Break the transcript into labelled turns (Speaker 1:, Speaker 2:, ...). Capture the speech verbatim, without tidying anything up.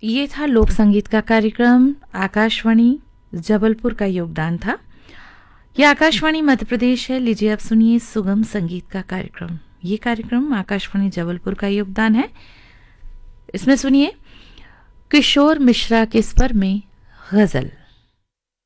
Speaker 1: ये था लोक संगीत का कार्यक्रम, आकाशवाणी जबलपुर का योगदान था। यह आकाशवाणी मध्य प्रदेश है। लीजिए अब सुनिए सुगम संगीत का कार्यक्रम। ये कार्यक्रम आकाशवाणी जबलपुर का योगदान है। इसमें सुनिए किशोर मिश्रा के स्वर में गजल।